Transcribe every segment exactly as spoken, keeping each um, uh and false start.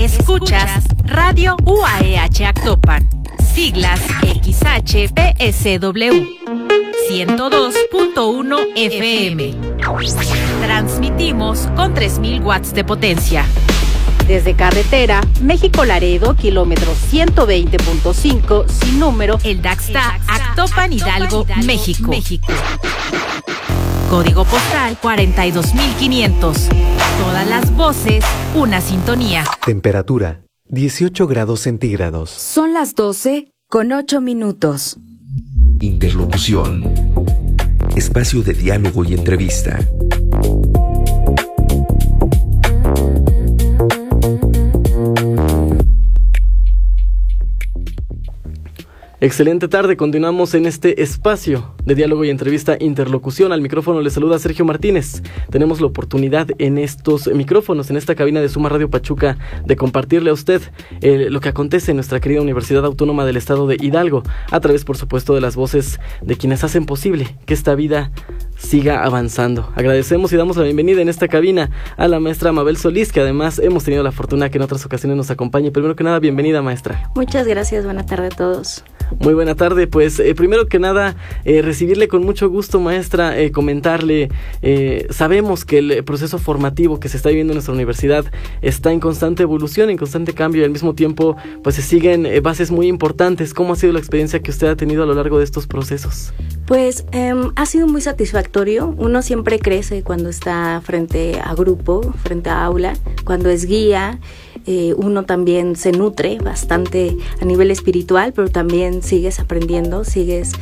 Escuchas Radio U A E H Actopan, siglas X H P S W, ciento dos punto uno F M. Transmitimos con tres mil watts de potencia. Desde carretera, México-Laredo, kilómetro ciento veinte punto cinco, sin número, el Daxta, Actopan, Hidalgo, México. México. Código postal cuarenta y dos mil quinientos. Todas las voces, una sintonía. Temperatura, dieciocho grados centígrados. Son las doce con ocho minutos. Interlocución. Espacio de diálogo y entrevista. Excelente tarde, continuamos en este espacio de diálogo y entrevista Interlocución. Al micrófono le saluda Sergio Martínez. Tenemos la oportunidad en estos micrófonos, en esta cabina de Suma Radio Pachuca, de compartirle a usted eh, lo que acontece en nuestra querida Universidad Autónoma del Estado de Hidalgo, a través, por supuesto, de las voces de quienes hacen posible que esta vida siga avanzando. Agradecemos y damos la bienvenida en esta cabina a la maestra Mabel Solís, que además hemos tenido la fortuna que en otras ocasiones nos acompañe. Primero que nada, bienvenida, maestra. Muchas gracias, buena tarde a todos. Muy buena tarde, pues eh, primero que nada eh, recibirle con mucho gusto, maestra, eh, comentarle, eh, sabemos que el proceso formativo que se está viviendo en nuestra universidad está en constante evolución, en constante cambio, y al mismo tiempo pues se siguen eh, bases muy importantes. ¿Cómo ha sido la experiencia que usted ha tenido a lo largo de estos procesos? Pues eh, ha sido muy satisfactorio. Uno siempre crece cuando está frente a grupo, frente a aula, cuando es guía. Eh, uno también se nutre bastante a nivel espiritual, pero también sigues aprendiendo, sigues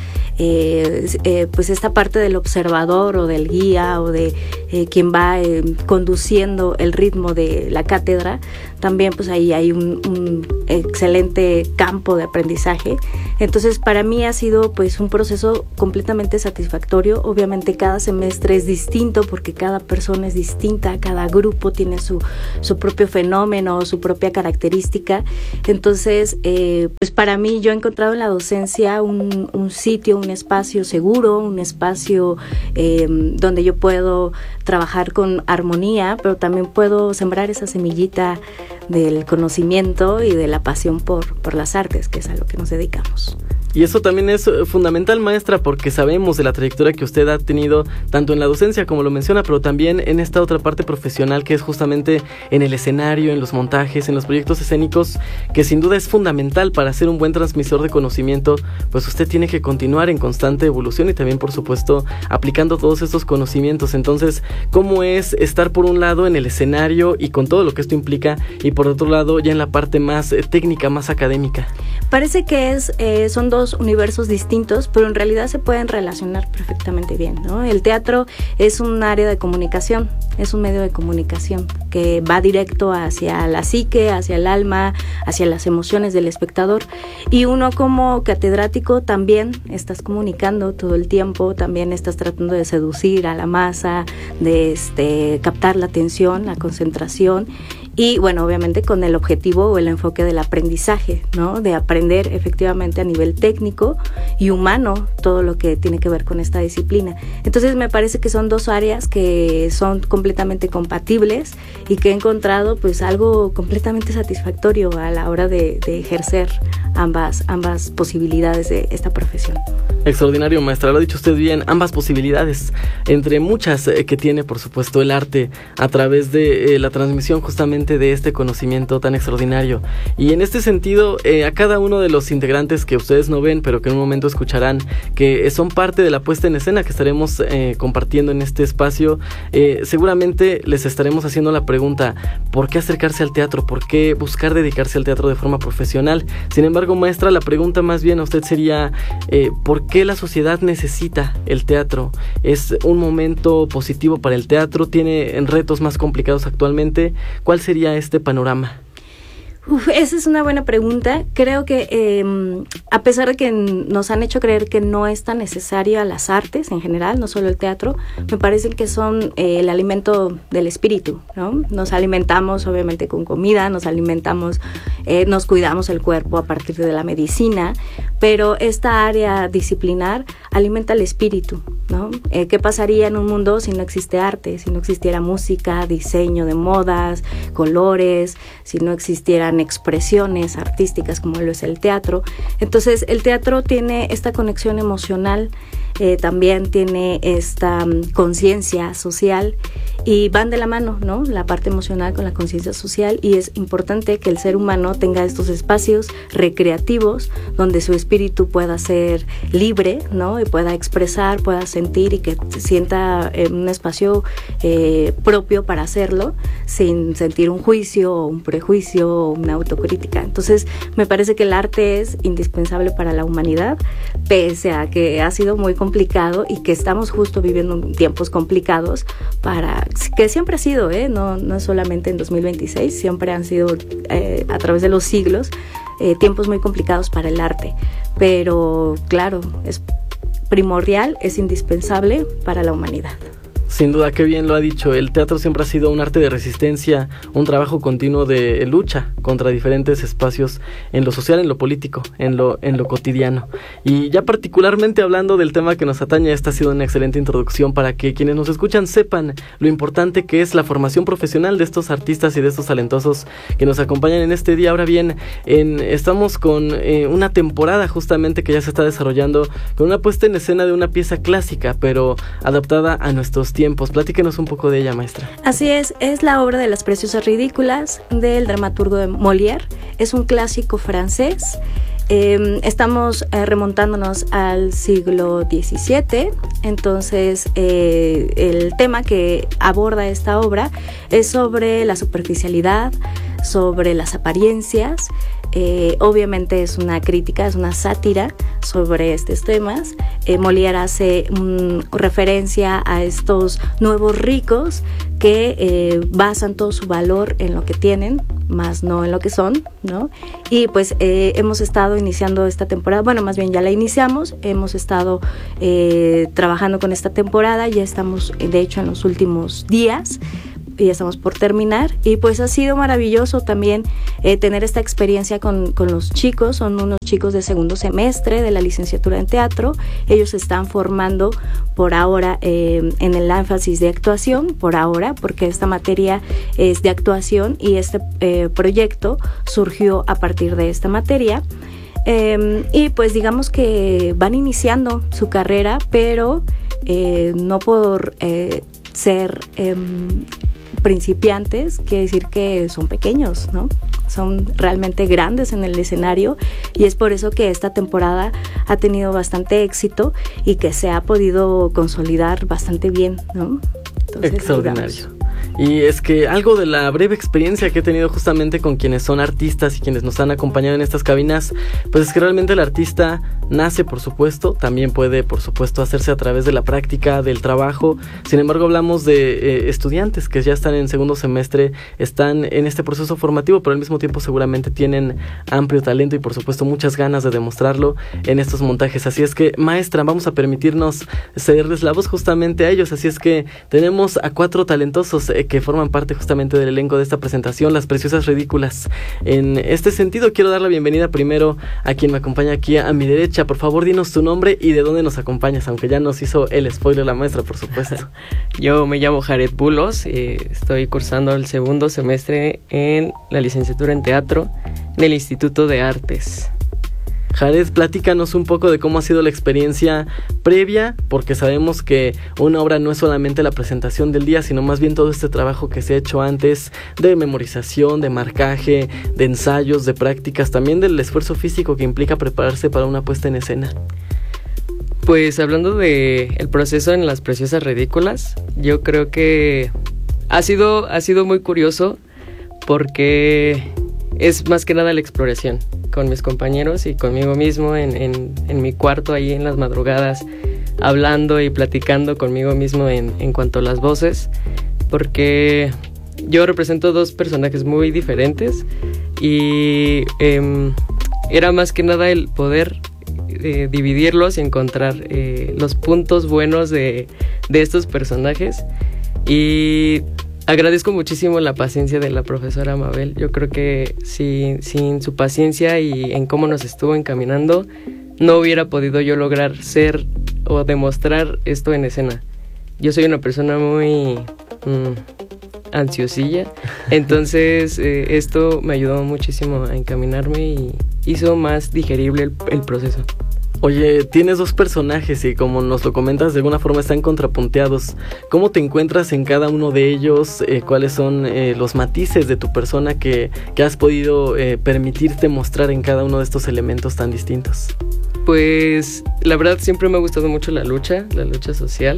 eh, eh, pues esta parte del observador o del guía o de eh, quien va eh, conduciendo el ritmo de la cátedra. También pues ahí hay un, un excelente campo de aprendizaje. Entonces para mí ha sido pues un proceso completamente satisfactorio. Obviamente cada semestre es distinto porque cada persona es distinta, cada grupo tiene su, su propio fenómeno, su propia característica. Entonces eh, pues para mí yo he encontrado en la docencia un, un sitio, un espacio seguro, un espacio eh, donde yo puedo trabajar con armonía, pero también puedo sembrar esa semillita del conocimiento y de la pasión por, por las artes, que es a lo que nos dedicamos. Y eso también es fundamental, maestra, porque sabemos de la trayectoria que usted ha tenido tanto en la docencia, como lo menciona, pero también en esta otra parte profesional que es justamente en el escenario, en los montajes, en los proyectos escénicos, que sin duda es fundamental para ser un buen transmisor de conocimiento. Pues usted tiene que continuar en constante evolución y también, por supuesto, aplicando todos estos conocimientos. Entonces, ¿cómo es estar por un lado en el escenario y con todo lo que esto implica, y por otro lado ya en la parte más eh, técnica, más académica? Parece que es eh, son dos universos distintos, pero en realidad se pueden relacionar perfectamente bien, ¿no? El teatro es un área de comunicación, es un medio de comunicación que va directo hacia la psique, hacia el alma, hacia las emociones del espectador, y uno como catedrático también estás comunicando todo el tiempo, también estás tratando de seducir a la masa, de este, captar la atención, la concentración, y bueno, obviamente con el objetivo o el enfoque del aprendizaje, ¿no? De aprender efectivamente a nivel técnico y humano todo lo que tiene que ver con esta disciplina. Entonces me parece que son dos áreas que son completamente compatibles y que he encontrado pues algo completamente satisfactorio a la hora de, de ejercer ambas, ambas posibilidades de esta profesión. Extraordinario, maestra, lo ha dicho usted bien, ambas posibilidades, entre muchas eh, que tiene, por supuesto, el arte a través de eh, la transmisión justamente de este conocimiento tan extraordinario. Y en este sentido, eh, a cada uno de los integrantes que ustedes no ven, pero que en un momento escucharán, que son parte de la puesta en escena que estaremos eh, compartiendo en este espacio, eh, seguramente les estaremos haciendo la pregunta, ¿por qué acercarse al teatro? ¿Por qué buscar dedicarse al teatro de forma profesional? Sin embargo, maestra, la pregunta más bien a usted sería, eh, ¿por qué la sociedad necesita el teatro? ¿Es un momento positivo para el teatro? ¿Tiene retos más complicados actualmente? ¿Cuál sería este panorama? Uf, esa es una buena pregunta. Creo que eh, a pesar de que nos han hecho creer que no es tan necesaria las artes en general, no solo el teatro, me parece que son eh, el alimento del espíritu, ¿no? Nos alimentamos obviamente con comida, nos alimentamos, eh, nos cuidamos el cuerpo a partir de la medicina, pero esta área disciplinar alimenta el espíritu, ¿no? Eh, ¿Qué pasaría en un mundo si no existe arte, si no existiera música, diseño de modas, colores, si no existieran expresiones artísticas como lo es el teatro? Entonces el teatro tiene esta conexión emocional, eh, también tiene esta um, conciencia social y van de la mano, ¿no? La parte emocional con la conciencia social, y es importante que el ser humano tenga estos espacios recreativos donde su espíritu pueda ser libre, ¿no? Y pueda expresar, pueda sentir y que se sienta en un espacio eh, propio para hacerlo sin sentir un juicio o un prejuicio o una autocrítica. Entonces me parece que el arte es indispensable para la humanidad, pese a que ha sido muy complicado y que estamos justo viviendo tiempos complicados, para que siempre ha sido, ¿eh? no, no es solamente en dos mil veintiséis, siempre han sido eh, a través de los siglos eh, tiempos muy complicados para el arte, pero claro, es primordial, es indispensable para la humanidad. Sin duda, qué bien lo ha dicho. El teatro siempre ha sido un arte de resistencia, un trabajo continuo de lucha contra diferentes espacios en lo social, en lo político, en lo, en lo cotidiano. Y ya particularmente hablando del tema que nos atañe, esta ha sido una excelente introducción para que quienes nos escuchan sepan lo importante que es la formación profesional de estos artistas y de estos talentosos que nos acompañan en este día. Ahora bien, en, estamos con eh, una temporada justamente que ya se está desarrollando con una puesta en escena de una pieza clásica, pero adaptada a nuestros tiempos. Tiempos. Platíquenos un poco de ella, maestra. Así es, es la obra de Las Preciosas Ridículas del dramaturgo de Molière. Es un clásico francés. Eh, estamos eh, remontándonos al siglo diecisiete, entonces eh, el tema que aborda esta obra es sobre la superficialidad, sobre las apariencias. Eh, obviamente es una crítica, es una sátira sobre estos temas. Eh, Molière hace un, referencia a estos nuevos ricos que eh, basan todo su valor en lo que tienen, más no en lo que son, ¿no? Y pues eh, hemos estado iniciando esta temporada, bueno, más bien ya la iniciamos, hemos estado eh, trabajando con esta temporada, ya estamos de hecho en los últimos días, y ya estamos por terminar, y pues ha sido maravilloso también eh, tener esta experiencia con, con los chicos. Son unos chicos de segundo semestre de la licenciatura en teatro. Ellos se están formando por ahora eh, en el énfasis de actuación, por ahora, porque esta materia es de actuación y este eh, proyecto surgió a partir de esta materia. Eh, y pues digamos que van iniciando su carrera, pero eh, no por eh, ser eh, principiantes quiere decir que son pequeños, ¿no? Son realmente grandes en el escenario, y es por eso que esta temporada ha tenido bastante éxito y que se ha podido consolidar bastante bien, ¿no? Entonces, extraordinario. Digamos. Y es que algo de la breve experiencia que he tenido justamente con quienes son artistas y quienes nos han acompañado en estas cabinas, pues es que realmente el artista nace, por supuesto, también puede, por supuesto, hacerse a través de la práctica, del trabajo. Sin embargo, hablamos de eh, estudiantes que ya están en segundo semestre, están en este proceso formativo, pero al mismo tiempo seguramente tienen amplio talento y, por supuesto, muchas ganas de demostrarlo en estos montajes. Así es que, maestra, vamos a permitirnos cederles la voz justamente a ellos. Así es que tenemos a cuatro talentosos eh, que forman parte justamente del elenco de esta presentación, Las Preciosas Ridículas. En este sentido, quiero dar la bienvenida primero a quien me acompaña aquí a mi derecha. Por favor, dinos tu nombre y de dónde nos acompañas, aunque ya nos hizo el spoiler la maestra, por supuesto. Yo me llamo Jared Bulos, eh, estoy cursando el segundo semestre en la licenciatura en teatro en el Instituto de Artes. Jared, platícanos un poco de cómo ha sido la experiencia previa, porque sabemos que una obra no es solamente la presentación del día, sino más bien todo este trabajo que se ha hecho antes de memorización, de marcaje, de ensayos, de prácticas, también del esfuerzo físico que implica prepararse para una puesta en escena. Pues hablando de el proceso en Las Preciosas Ridículas, yo creo que ha sido, ha sido muy curioso porque es más que nada la exploración con mis compañeros y conmigo mismo en, en, en mi cuarto ahí en las madrugadas, hablando y platicando conmigo mismo en, en cuanto a las voces, porque yo represento dos personajes muy diferentes y eh, era más que nada el poder eh, dividirlos y encontrar eh, los puntos buenos de, de estos personajes. Y agradezco muchísimo la paciencia de la profesora Mabel. Yo creo que sin, sin su paciencia y en cómo nos estuvo encaminando, no hubiera podido yo lograr ser o demostrar esto en escena. Yo soy una persona muy mmm, ansiosilla, entonces eh, esto me ayudó muchísimo a encaminarme y hizo más digerible el, el proceso. Oye, tienes dos personajes y como nos lo comentas, de alguna forma están contrapunteados. ¿Cómo te encuentras en cada uno de ellos? Eh, ¿Cuáles son eh, los matices de tu persona que, que has podido eh, permitirte mostrar en cada uno de estos elementos tan distintos? Pues la verdad siempre me ha gustado mucho la lucha, la lucha social.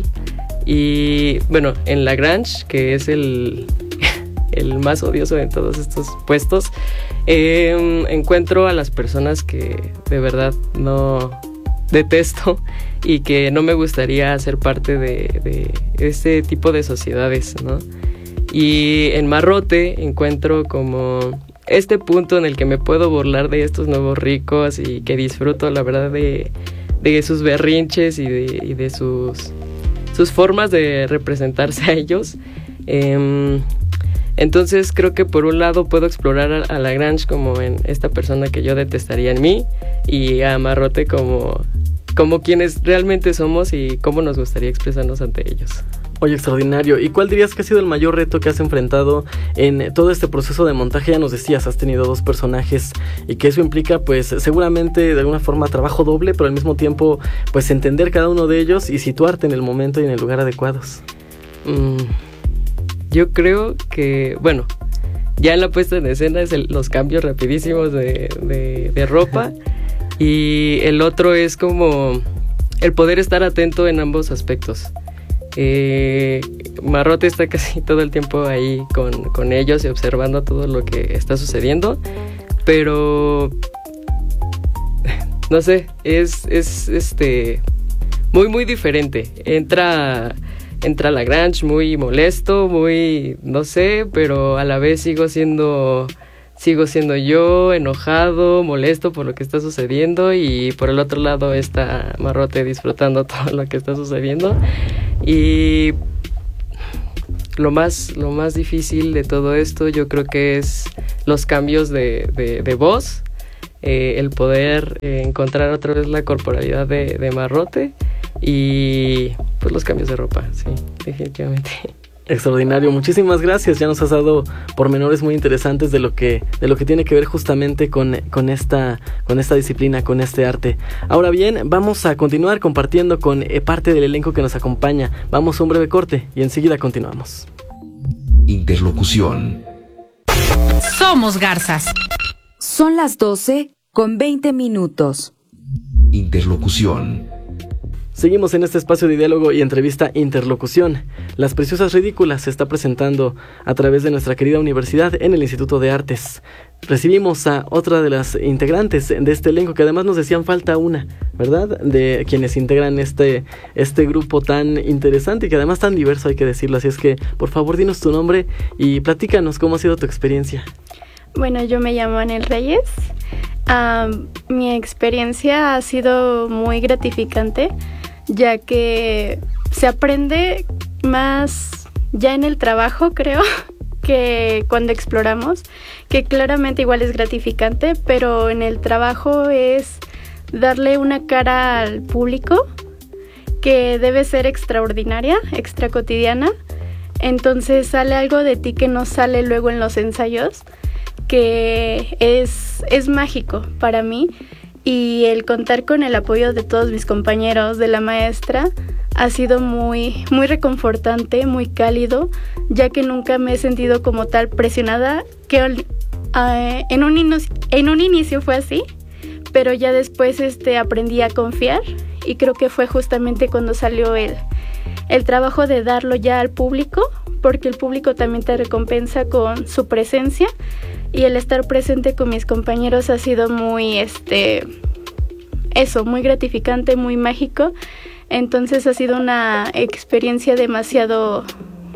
Y bueno, en Lagrange, que es el, el más odioso de todos estos puestos, eh, encuentro a las personas que de verdad no detesto y que no me gustaría ser parte de, de este tipo de sociedades, ¿no? Y en Marrote encuentro como este punto en el que me puedo burlar de estos nuevos ricos y que disfruto, la verdad, de, de sus berrinches y de, y de sus, sus formas de representarse a ellos. Eh, entonces creo que por un lado puedo explorar a, a Lagrange como en esta persona que yo detestaría en mí, y a Marrote como, como quienes realmente somos y cómo nos gustaría expresarnos ante ellos. Oye, extraordinario. ¿Y cuál dirías que ha sido el mayor reto que has enfrentado en todo este proceso de montaje? Ya nos decías, has tenido dos personajes y que eso implica, pues, seguramente de alguna forma trabajo doble, pero al mismo tiempo, pues, entender cada uno de ellos y situarte en el momento y en el lugar adecuados. Mm, yo creo que, bueno, ya en la puesta en escena es el, los cambios rapidísimos de, de, de ropa y el otro es como el poder estar atento en ambos aspectos. Eh, Marrote está casi todo el tiempo ahí con, con ellos y observando todo lo que está sucediendo, pero no sé, es, es este muy muy diferente. Entra entra Lagrange muy molesto, muy no sé, pero a la vez sigo siendo sigo siendo yo, enojado, molesto por lo que está sucediendo, y por el otro lado está Marrote disfrutando todo lo que está sucediendo. Y lo más, lo más difícil de todo esto yo creo que es los cambios de, de, de voz, eh, el poder eh, encontrar otra vez la corporalidad de, de Marrote y pues los cambios de ropa, sí, definitivamente. Extraordinario, muchísimas gracias. Ya nos has dado pormenores muy interesantes de lo que de lo que tiene que ver justamente con, con esta con esta disciplina, con este arte. Ahora bien, vamos a continuar compartiendo con eh, parte del elenco que nos acompaña. Vamos a un breve corte y enseguida continuamos. Interlocución. Somos Garzas. Son las doce con veinte minutos. Interlocución. Seguimos en este espacio de diálogo y entrevista Interlocución. Las Preciosas Ridículas se está presentando a través de nuestra querida universidad en el Instituto de Artes. Recibimos a otra de las integrantes de este elenco, que además nos decían falta una, ¿verdad? De quienes integran este, este grupo tan interesante y que además tan diverso, hay que decirlo. Así es que, por favor, dinos tu nombre y platícanos cómo ha sido tu experiencia. Bueno, yo me llamo Anel Reyes. Um, mi experiencia ha sido muy gratificante, ya que se aprende más ya en el trabajo, creo, que cuando exploramos, que claramente igual es gratificante, pero en el trabajo es darle una cara al público que debe ser extraordinaria, extra cotidiana. Entonces sale algo de ti que no sale luego en los ensayos, que es, es mágico para mí, y el contar con el apoyo de todos mis compañeros, de la maestra, ha sido muy, muy reconfortante, muy cálido, ya que nunca me he sentido como tal presionada, que uh, en, un inicio, en un inicio fue así, pero ya después este, aprendí a confiar, y creo que fue justamente cuando salió el, el trabajo de darlo ya al público, porque el público también te recompensa con su presencia, y el estar presente con mis compañeros ha sido muy, este, eso, muy gratificante, muy mágico. Entonces ha sido una experiencia demasiado,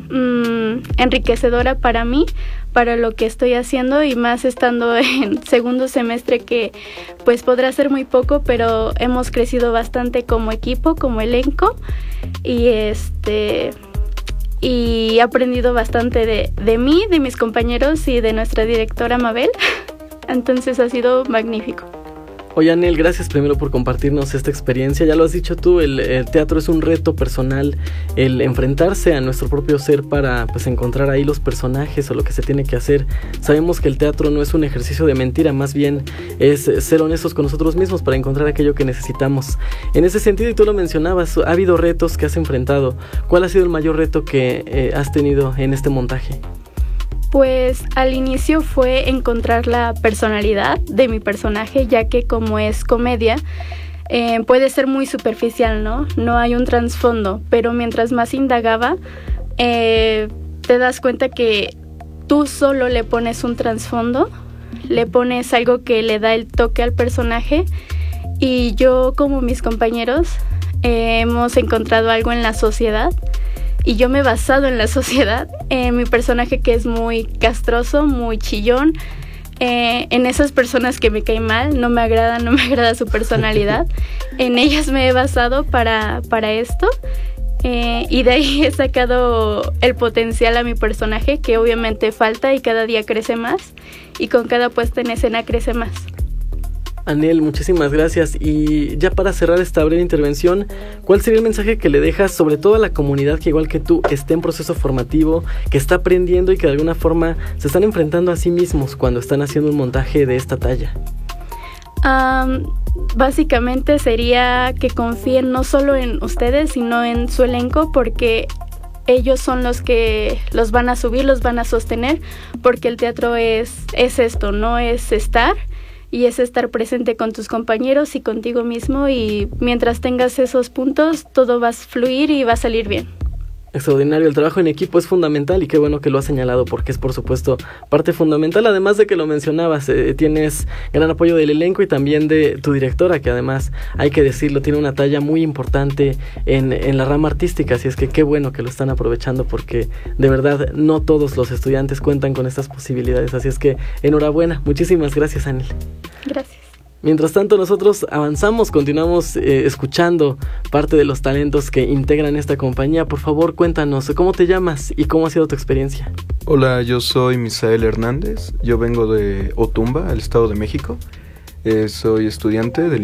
mmm, enriquecedora para mí, para lo que estoy haciendo, y más estando en segundo semestre, que pues podrá ser muy poco, pero hemos crecido bastante como equipo, como elenco, y este y he aprendido bastante de, de mí, de mis compañeros y de nuestra directora Mabel. Entonces ha sido magnífico. Oye, Anel, gracias primero por compartirnos esta experiencia. Ya lo has dicho tú, el, el teatro es un reto personal, el enfrentarse a nuestro propio ser para pues encontrar ahí los personajes o lo que se tiene que hacer. Sabemos que el teatro no es un ejercicio de mentira, más bien es ser honestos con nosotros mismos para encontrar aquello que necesitamos. En ese sentido, y tú lo mencionabas, ha habido retos que has enfrentado. ¿Cuál ha sido el mayor reto que eh, has tenido en este montaje? Pues al inicio fue encontrar la personalidad de mi personaje, ya que como es comedia, eh, puede ser muy superficial, ¿no? No hay un trasfondo, pero mientras más indagaba, eh, te das cuenta que tú solo le pones un trasfondo, le pones algo que le da el toque al personaje, y yo como mis compañeros eh, hemos encontrado algo en la sociedad. Y yo me he basado en la sociedad, en mi personaje, que es muy castroso, muy chillón, eh, en esas personas que me caen mal, no me agrada, no me agrada su personalidad. En ellas me he basado para, para esto, eh, y de ahí he sacado el potencial a mi personaje, que obviamente falta y cada día crece más, y con cada puesta en escena crece más. Anel, muchísimas gracias. Y ya para cerrar esta breve intervención, ¿cuál sería el mensaje que le dejas sobre todo a la comunidad que igual que tú esté en proceso formativo, que está aprendiendo y que de alguna forma se están enfrentando a sí mismos cuando están haciendo un montaje de esta talla? Um, básicamente sería que confíen no solo en ustedes, sino en su elenco, porque ellos son los que los van a subir, los van a sostener, porque el teatro es, es esto, no es estar, y es estar presente con tus compañeros y contigo mismo, y mientras tengas esos puntos todo va a fluir y va a salir bien. Extraordinario, el trabajo en equipo es fundamental, y qué bueno que lo has señalado, porque es por supuesto parte fundamental, además de que lo mencionabas, eh, tienes gran apoyo del elenco y también de tu directora, que además, hay que decirlo, tiene una talla muy importante en, en la rama artística, así es que qué bueno que lo están aprovechando, porque de verdad no todos los estudiantes cuentan con estas posibilidades, así es que enhorabuena, muchísimas gracias, Anel. Gracias. Mientras tanto, nosotros avanzamos, continuamos eh, escuchando parte de los talentos que integran esta compañía. Por favor, cuéntanos, ¿cómo te llamas y cómo ha sido tu experiencia? Hola, yo soy Misael Hernández, yo vengo de Otumba, el Estado de México. Eh, soy estudiante de